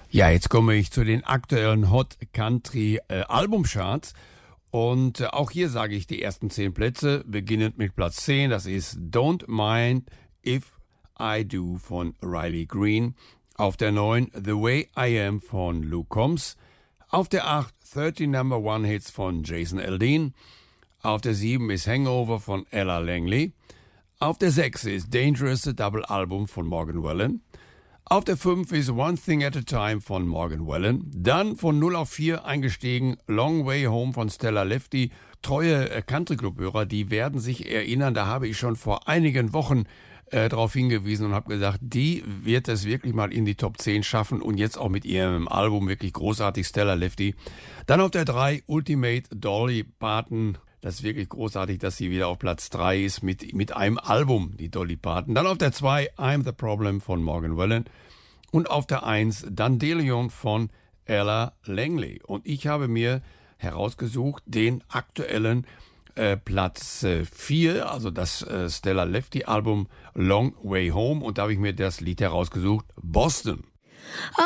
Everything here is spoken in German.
Ja, jetzt komme ich zu den aktuellen Hot Country Albumcharts. Und auch hier sage ich die ersten 10 Plätze, beginnend mit Platz 10. Das ist Don't Mind If I Do von Riley Green. Auf der 9 The Way I Am von Luke Combs. Auf der 8 30 Number One Hits von Jason Aldean. Auf der 7 ist Hangover von Ella Langley. Auf der 6 ist Dangerous, the Double Album von Morgan Wallen. Auf der 5 ist One Thing at a Time von Morgan Wallen. Dann von 0 auf 4 eingestiegen Long Way Home von Stella Lefty. Treue Country Club Hörer, die werden sich erinnern, da habe ich schon vor einigen Wochen darauf hingewiesen und habe gesagt, die wird es wirklich mal in die Top 10 schaffen und jetzt auch mit ihrem Album wirklich großartig, Stella Lefty. Dann auf der 3 Ultimate Dolly Parton. Das ist wirklich großartig, dass sie wieder auf Platz 3 ist mit einem Album, die Dolly Parton. Dann auf der 2 I'm the Problem von Morgan Wallen. Und auf der 1 Dandelion von Ella Langley. Und ich habe mir herausgesucht den aktuellen Platz 4, also das Stella Lefty Album Long Way Home. Und da habe ich mir das Lied herausgesucht, Boston.